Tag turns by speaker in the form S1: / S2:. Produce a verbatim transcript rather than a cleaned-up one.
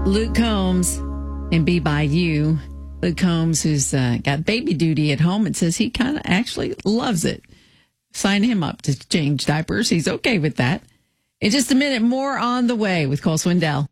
S1: Luke Combs and Be By You. Luke Combs, who's uh, got baby duty at home, and says he kind of actually loves it. Sign him up to change diapers. He's okay with that. In just a minute, more on the way with Cole Swindell.